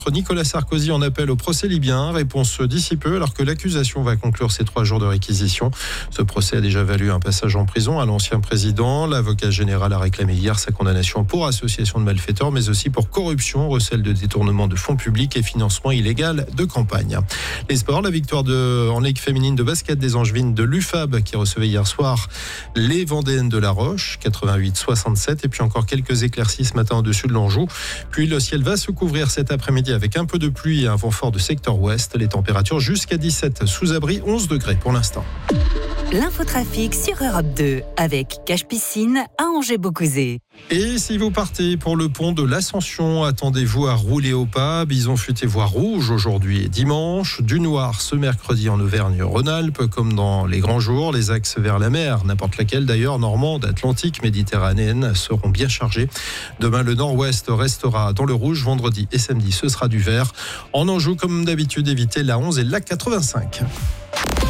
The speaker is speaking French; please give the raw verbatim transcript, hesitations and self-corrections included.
Nicolas Sarkozy en appelle au procès libyen. Réponse d'ici peu, alors que l'accusation va conclure ses trois jours de réquisition. Ce procès a déjà valu un passage en prison à l'ancien président. L'avocat général a réclamé hier sa condamnation pour association de malfaiteurs, mais aussi pour corruption, recel de détournement de fonds publics et financement illégal de campagne. Les sports, la victoire de, en Ligue féminine de basket des Angevines de l'U F A B qui recevait hier soir les Vendéennes de La Roche, quatre-vingt-huit soixante-sept. Et puis encore quelques éclaircies ce matin au-dessus de l'Anjou. Puis le ciel va se couvrir cet après-midi avec un peu de pluie et un vent fort de secteur ouest. Les températures jusqu'à dix-sept sous abri, onze degrés pour l'instant. L'infotrafic sur Europe deux avec Cache Piscine à Angers-Beaucouzé. Et si vous partez pour le pont de l'Ascension, attendez-vous à rouler au pas. Bison futé voie rouge aujourd'hui et dimanche. Du noir ce mercredi en Auvergne-Rhône-Alpes, comme dans les grands jours. Les axes vers la mer, n'importe laquelle d'ailleurs, normande, atlantique, méditerranéenne, seront bien chargés. Demain, le nord-ouest restera dans le rouge. Vendredi et samedi, ce sera du vert. En Anjou, comme d'habitude, évitez la onze et la quatre-vingt-cinq.